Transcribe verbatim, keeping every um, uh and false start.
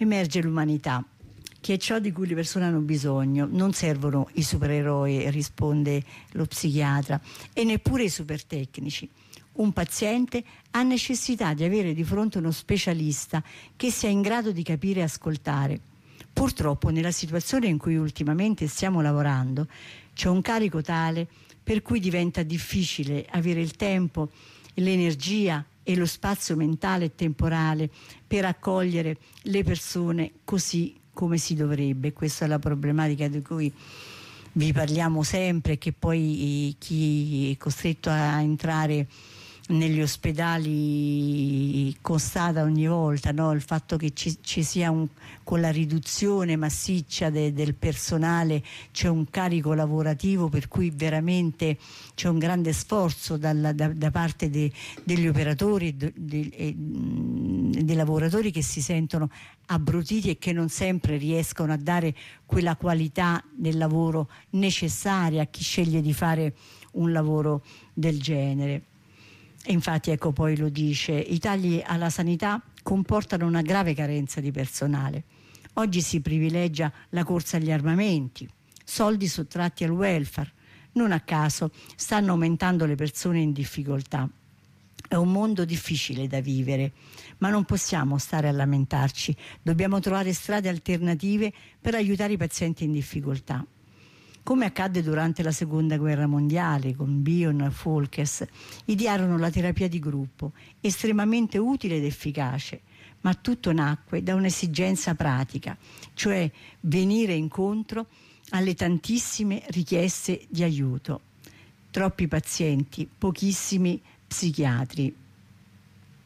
emerge l'umanità, che è ciò di cui le persone hanno bisogno. Non servono i supereroi, risponde lo psichiatra, e neppure i supertecnici. Un paziente ha necessità di avere di fronte uno specialista che sia in grado di capire e ascoltare. Purtroppo nella situazione in cui ultimamente stiamo lavorando c'è un carico tale per cui diventa difficile avere il tempo, l'energia e lo spazio mentale e temporale per accogliere le persone così come si dovrebbe. Questa è la problematica di cui vi parliamo sempre, che poi chi è costretto a entrare negli ospedali constata ogni volta, no? Il fatto che ci, ci sia un, con la riduzione massiccia de, del personale c'è un carico lavorativo per cui veramente c'è un grande sforzo dalla, da, da parte de, degli operatori e de, de, dei lavoratori che si sentono abbrutiti e che non sempre riescono a dare quella qualità del lavoro necessaria a chi sceglie di fare un lavoro del genere. E infatti, ecco, poi lo dice, i tagli alla sanità comportano una grave carenza di personale. Oggi si privilegia la corsa agli armamenti, soldi sottratti al welfare. Non a caso stanno aumentando le persone in difficoltà. È un mondo difficile da vivere, ma non possiamo stare a lamentarci. Dobbiamo trovare strade alternative per aiutare i pazienti in difficoltà. Come accadde durante la seconda guerra mondiale con Bion e Folkes, idearono la terapia di gruppo, estremamente utile ed efficace, ma tutto nacque da un'esigenza pratica, cioè venire incontro alle tantissime richieste di aiuto. Troppi pazienti, pochissimi psichiatri.